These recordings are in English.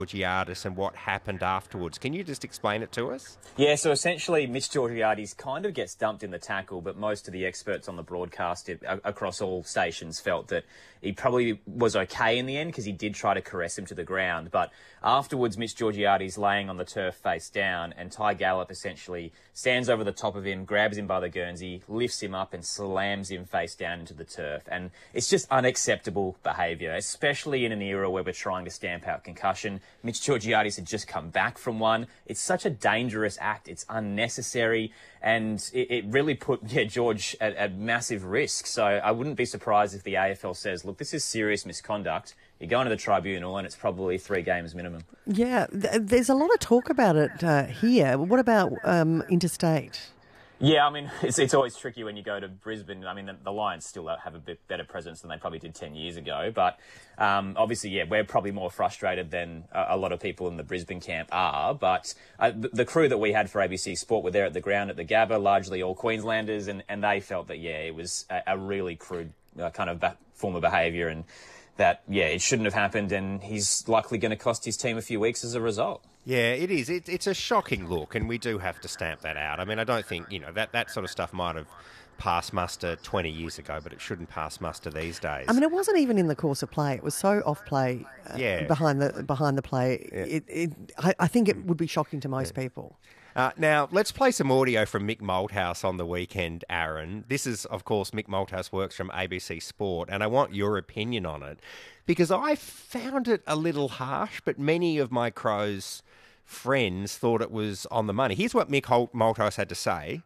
Georgiades and what happened afterwards. Can you just explain it to us? Yeah, so essentially Mitch Georgiades kind of gets dumped in the tackle, but most of the experts on the broadcast across all stations felt that he probably was okay in the end because he did try to caress him to the ground. But afterwards, Mitch Georgiades laying on the turf face down, and Ty Gallop essentially stands over the top of him, grabs him by the Guernsey, lifts him up and slams him face down into the turf. And it's just unacceptable behaviour, especially in an era where we're trying to stamp out concussion. Mitch Georgiades had just come back from one. It's such a dangerous act. It's unnecessary, and it really put George at massive risk. So I wouldn't be surprised if the AFL says, look, this is serious misconduct. You're going to the tribunal and it's probably 3 games minimum. Yeah, there's a lot of talk about it here. What about interstate? Yeah, I mean, it's always tricky when you go to Brisbane. I mean, the Lions still have a bit better presence than they probably did 10 years ago. But obviously, yeah, we're probably more frustrated than a lot of people in the Brisbane camp are. But the crew that we had for ABC Sport were there at the ground at the Gabba, largely all Queenslanders, and they felt that, yeah, it was a really crude kind of form of behaviour, and that, yeah, it shouldn't have happened, and he's likely going to cost his team a few weeks as a result. Yeah, it is. It's a shocking look, and we do have to stamp that out. I mean, I don't think, that sort of stuff might have passed muster 20 years ago, but it shouldn't pass muster these days. I mean, it wasn't even in the course of play. It was so off play behind the play. Yeah. I think it would be shocking to most people. Now, let's play some audio from Mick Malthouse on the weekend, Aaron. This is, of course, Mick Malthouse works from ABC Sport, and I want your opinion on it, because I found it a little harsh, but many of my Crows friends thought it was on the money. Here's what Mick Malthouse had to say.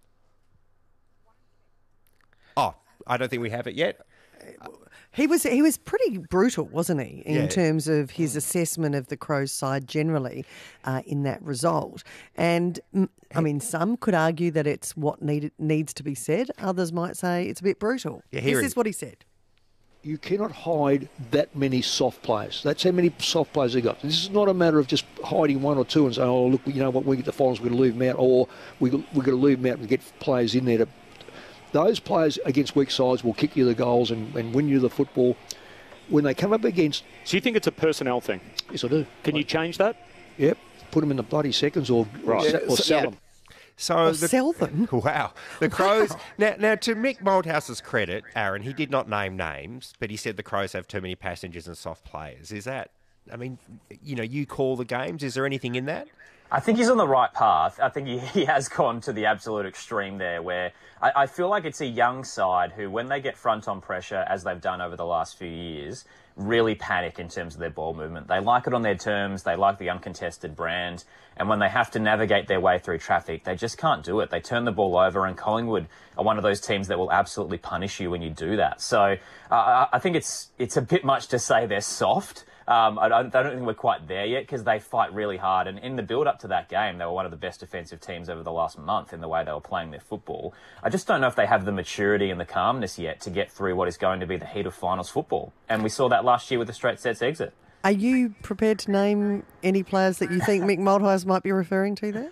Oh, I don't think we have it yet. He was pretty brutal, wasn't he, in terms of his assessment of the Crows side generally in that result. And, I mean, some could argue that it's what needs to be said. Others might say it's a bit brutal. Yeah, this is what he said. You cannot hide that many soft players. That's how many soft players they got. This is not a matter of just hiding one or two and saying, oh, look, you know what, we get the finals, we're going to leave them out, or we're going to leave them out and get players in there to... Those players against weak sides will kick you the goals and win you the football. When they come up against... So you think it's a personnel thing? Yes, I do. Can you change that? Yep. Put them in the bloody seconds or sell them. So sell them? Wow. The Crows... now, to Mick Malthouse's credit, Aaron, he did not name names, but he said the Crows have too many passengers and soft players. Is that... I mean, you call the games. Is there anything in that? I think he's on the right path. I think he has gone to the absolute extreme there, where I feel like it's a young side who, when they get front-on pressure, as they've done over the last few years, really panic in terms of their ball movement. They like it on their terms. They like the uncontested brand. And when they have to navigate their way through traffic, they just can't do it. They turn the ball over, and Collingwood are one of those teams that will absolutely punish you when you do that. So I think it's a bit much to say they're soft. I don't think we're quite there yet, because they fight really hard. And in the build-up to that game, they were one of the best defensive teams over the last month in the way they were playing their football. I just don't know if they have the maturity and the calmness yet to get through what is going to be the heat of finals football. And we saw that last year with the straight sets exit. Are you prepared to name any players that you think Mick Malthouse might be referring to there?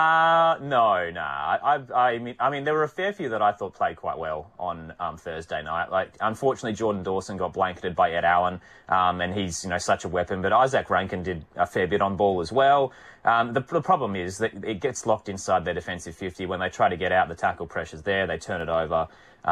No. I mean, there were a fair few that I thought played quite well on Thursday night. Like, unfortunately, Jordan Dawson got blanketed by Ed Allen, and he's such a weapon. But Isaac Rankin did a fair bit on ball as well. The problem is that it gets locked inside their defensive 50. When they try to get out, the tackle pressure's there. They turn it over.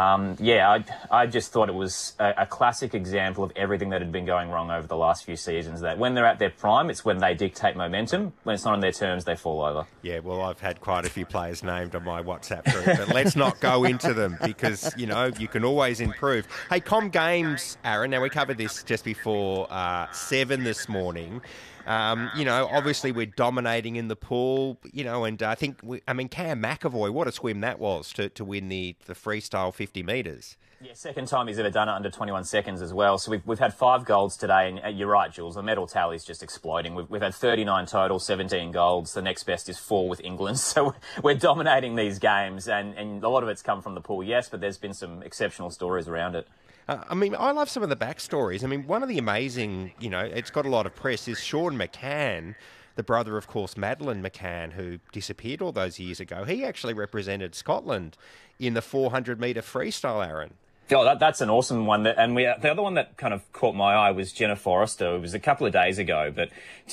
I just thought it was a classic example of everything that had been going wrong over the last few seasons, that when they're at their prime, it's when they dictate momentum. When it's not on their terms, they fall over. Yeah, well, I've had quite a few players named on my WhatsApp group, but let's not go into them because, you can always improve. Hey, Com Games, Aaron, now we covered this just before 7 this morning. Obviously we're dominating in the pool, and I think, Cam McAvoy, what a swim that was to win the freestyle 50 metres. Yeah, second time he's ever done it under 21 seconds as well. So we've had 5 golds today, and you're right, Jules, the medal tally's just exploding. We've had 39 total, 17 golds. The next best is 4 with England. So we're dominating these games, and a lot of it's come from the pool, yes, but there's been some exceptional stories around it. I love some of the backstories. One of the amazing, it's got a lot of press, is Sean McCann, the brother, of course, Madeleine McCann, who disappeared all those years ago. He actually represented Scotland in the 400-metre freestyle, Aaron. Oh, that's an awesome one. The other one that kind of caught my eye was Jenna Forrester. It was a couple of days ago, but